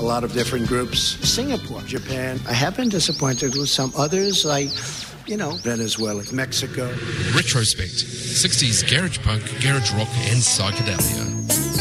lot of different groups. Singapore, Japan. I have been disappointed with some others, like, Venezuela, Mexico. Retrospect, 60s garage punk, garage rock and psychedelia.